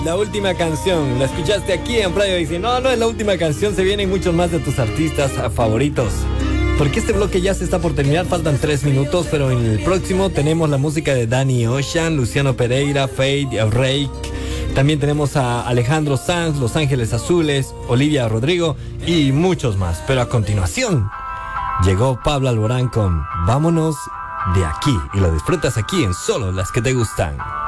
La última canción, la escuchaste aquí en Radio Dice. No, no es la última canción, se vienen muchos más de tus artistas favoritos. Porque este bloque ya se está por terminar, faltan 3 minutos, pero en el próximo tenemos la música de Danny Ocean, Luciano Pereira, Fade, Rake. También tenemos a Alejandro Sanz, Los Ángeles Azules, Olivia Rodrigo y muchos más. Pero a continuación, llegó Pablo Alborán con Vámonos de aquí. Y lo disfrutas aquí en Solo las que te gustan.